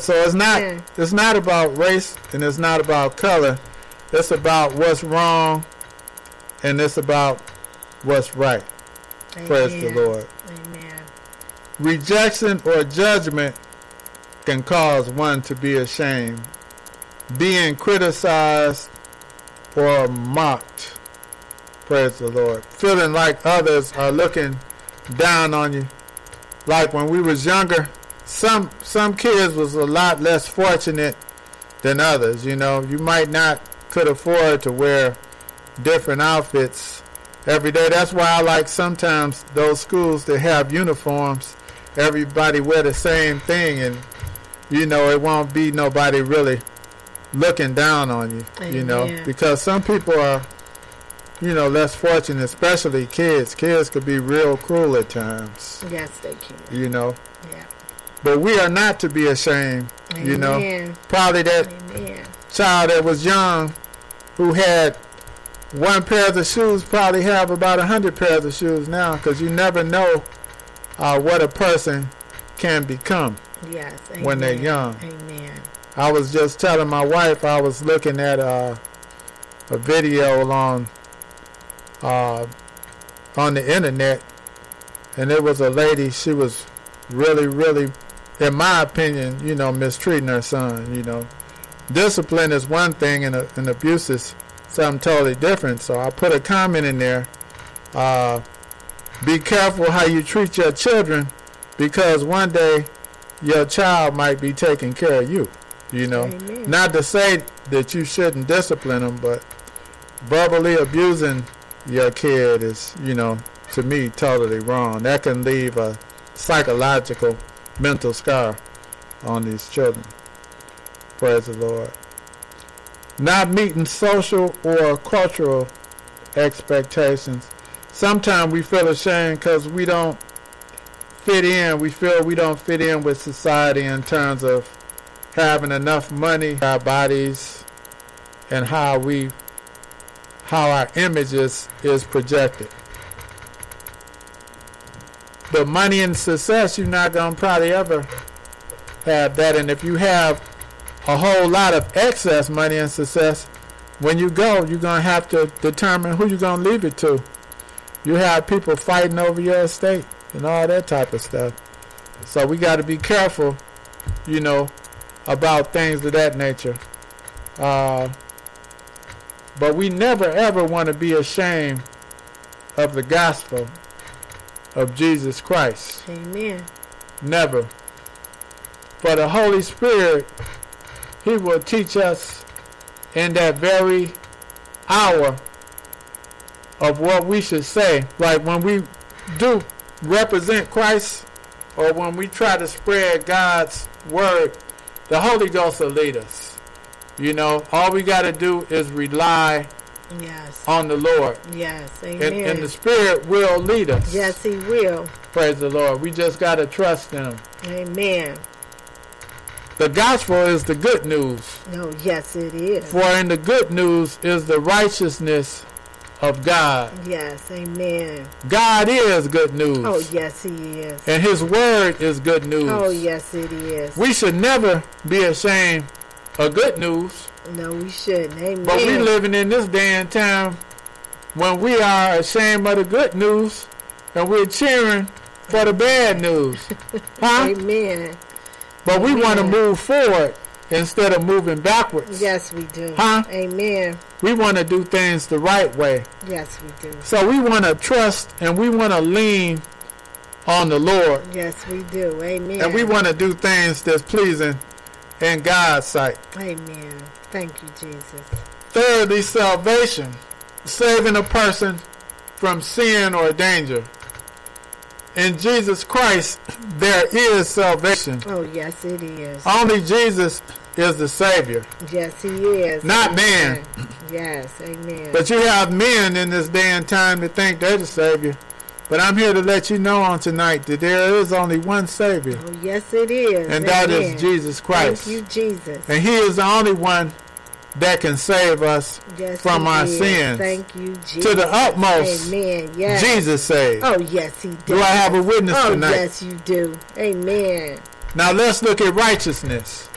So it's not about race and it's not about color. It's about what's wrong and it's about what's right. Amen. Praise the Lord. Amen. Rejection or judgment can cause one to be ashamed. Being criticized or mocked. Praise the Lord. Feeling like others are looking down on you. Like when we was younger, some kids was a lot less fortunate than others. You know, you might not could afford to wear different outfits every day. That's why I like sometimes those schools that have uniforms. Everybody wear the same thing, and you know it won't be nobody really looking down on you. Amen. You know, because some people are, you know, less fortunate, especially kids. Kids could be real cruel at times. Yes, they can. You know. Yeah. But we are not to be ashamed. Amen. You know. Probably that child that was young who had one pair of shoes probably have about 100 pairs of shoes now, because you never know what a person can become. Yes. Amen. When they're young. Amen. I was just telling my wife I was looking at a video on the internet, and it was a lady. She was really, really, in my opinion, you know, mistreating her son. You know, discipline is one thing, and abuse is something totally different. So I put a comment in there. Be careful how you treat your children, because one day your child might be taking care of you. You know, Amen. Not to say that you shouldn't discipline them, but verbally abusing your kid is, you know, to me, totally wrong. That can leave a psychological, mental scar on these children. Praise the Lord. Not meeting social or cultural expectations. Sometimes we feel ashamed because we don't fit in. We feel we don't fit in with society in terms of having enough money, our bodies, and how our images is projected. But money and success, you're not going to probably ever have that. And if you have a whole lot of excess money and success, when you go, you're going to have to determine who you're going to leave it to. You have people fighting over your estate and all that type of stuff. So we got to be careful, you know, about things of that nature. But we never ever want to be ashamed of the gospel of Jesus Christ. Amen. Never. For the Holy Spirit, He will teach us in that very hour of what we should say. Like when we do represent Christ, or when we try to spread God's word, the Holy Ghost will lead us. You know, all we got to do is rely on the Lord. Yes, amen. And the Spirit will lead us. Yes, He will. Praise the Lord. We just got to trust in Him. Amen. The gospel is the good news. No, yes, it is. For in the good news is the righteousness of God. Yes, amen. God is good news. Oh, yes, He is. And His word is good news. Oh, yes, it is. We should never be ashamed of good news. No, we shouldn't. Amen. But we living in this day and time when we are ashamed of the good news and we're cheering for the bad news. Huh? Amen. But we want to move forward instead of moving backwards. Yes, we do. Huh? Amen. We want to do things the right way. Yes, we do. So we want to trust and we want to lean on the Lord. Yes, we do. Amen. And we want to do things that's pleasing in God's sight. Amen. Thank you, Jesus. Thirdly, salvation. Saving a person from sin or danger. In Jesus Christ, there is salvation. Oh, yes, it is. Only Jesus is the Savior. Yes, He is. Not man. Yes, amen. But you have men in this day and time that think they're the Savior. But I'm here to let you know on tonight that there is only one Savior. Oh, yes, it is. And that is Jesus Christ. Thank you, Jesus. And He is the only one that can save us from our sins. Thank you, Jesus. To the utmost. Amen. Yes. Jesus saves. Oh, yes, He does. Do I have a witness tonight? Oh, yes, you do. Amen. Now let's look at righteousness.